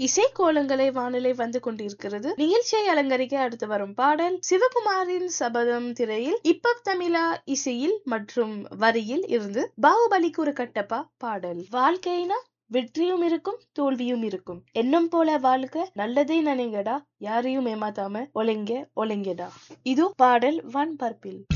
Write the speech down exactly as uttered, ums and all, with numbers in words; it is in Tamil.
இசைக்கோலங்களை வானிலை வந்து கொண்டிருக்கிறது. நிகழ்ச்சியை அலங்கரிக்க அடுத்து வரும் பாடல் சிவகுமாரின் சபதம் திரையில் இப்ப தமிழா இசையில் மற்றும் வரியில் இருந்து பாகுபலிக்கு ஒரு கட்டப்பா பாடல். வாழ்க்கைனா வெற்றியும் இருக்கும் தோல்வியும் இருக்கும், எண்ணம் போல வாழ்க்கை, நல்லதே நினைங்கடா, யாரையும் ஏமாத்தாம ஒலைங்க ஒலைங்கடா. இது பாடல் வான்பரப்பில்.